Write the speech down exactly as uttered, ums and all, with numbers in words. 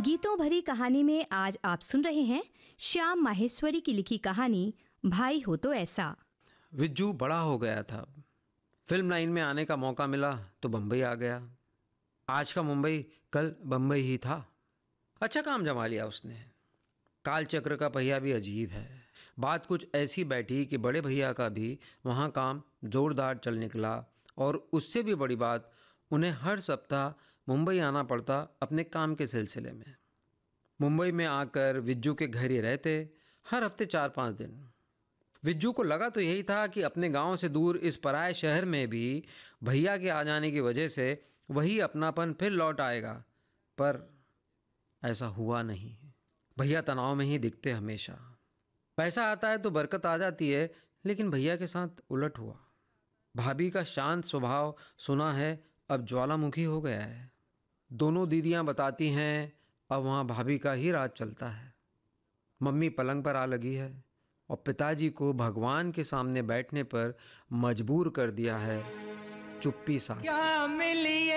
गीतों भरी कहानी में आज आप सुन रहे हैं श्याम माहेश्वरी की लिखी कहानी भाई हो तो ऐसा। विज्जू बड़ा हो गया था। फिल्म लाइन में आने का मौका मिला तो बम्बई आ गया। आज का मुंबई कल बम्बई ही था। अच्छा काम जमा लिया उसने। कालचक्र का पहिया भी अजीब है। बात कुछ ऐसी बैठी कि बड़े भैया का भी वहाँ काम जोरदार चल निकला और उससे भी बड़ी बात, उन्हें हर सप्ताह मुंबई आना पड़ता अपने काम के सिलसिले में। मुंबई में आकर विज्जू के घर ही रहते, हर हफ्ते चार पाँच दिन। विज्जू को लगा तो यही था कि अपने गांव से दूर इस पराये शहर में भी भैया के आ जाने की वजह से वही अपनापन फिर लौट आएगा, पर ऐसा हुआ नहीं। भैया तनाव में ही दिखते हमेशा। पैसा आता है तो बरकत आ जाती है, लेकिन भैया के साथ उलट हुआ। भाभी का शांत स्वभाव सुना है अब ज्वालामुखी हो गया है। दोनों दीदियां बताती हैं अब वहाँ भाभी का ही राज चलता है। मम्मी पलंग पर आ लगी है और पिताजी को भगवान के सामने बैठने पर मजबूर कर दिया है चुप्पी साध के।